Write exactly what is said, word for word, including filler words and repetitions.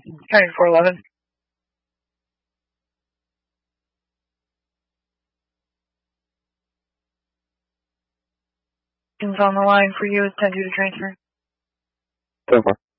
County four eleven. On the line for you is ten two to transfer. ten four.